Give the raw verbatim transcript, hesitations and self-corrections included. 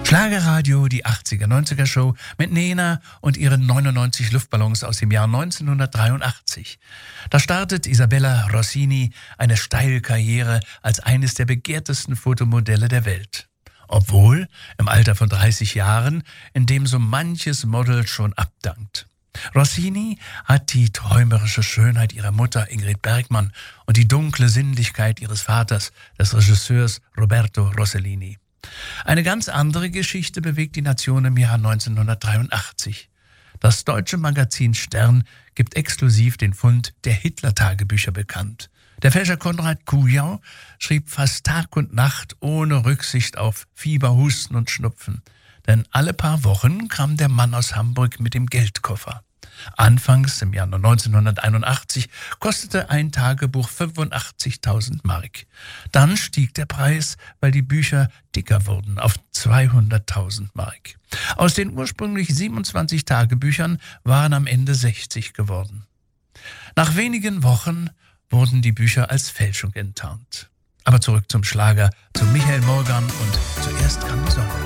Schlagerradio, die achtziger-neunziger-Show mit Nena und ihren neunundneunzig Luftballons aus dem Jahr neunzehnhundertdreiundachtzig. Da startet Isabella Rossini eine steile Karriere als eines der begehrtesten Fotomodelle der Welt. Obwohl im Alter von dreißig Jahren, in dem so manches Model schon abdankt. Rossini hat die träumerische Schönheit ihrer Mutter Ingrid Bergman und die dunkle Sinnlichkeit ihres Vaters, des Regisseurs Roberto Rossellini. Eine ganz andere Geschichte bewegt die Nation im Jahr neunzehnhundertdreiundachtzig. Das deutsche Magazin Stern gibt exklusiv den Fund der Hitler-Tagebücher bekannt. Der Fälscher Konrad Kujau schrieb fast Tag und Nacht ohne Rücksicht auf Fieber, Husten und Schnupfen. Denn alle paar Wochen kam der Mann aus Hamburg mit dem Geldkoffer. Anfangs im Jahr neunzehnhunderteinundachtzig kostete ein Tagebuch fünfundachtzigtausend Mark. Dann stieg der Preis, weil die Bücher dicker wurden, auf zweihunderttausend Mark. Aus den ursprünglich siebenundzwanzig Tagebüchern waren am Ende sechzig geworden. Nach wenigen Wochen wurden die Bücher als Fälschung enttarnt. Aber zurück zum Schlager, zu Michael Morgan und Zuerst kam die Sonne.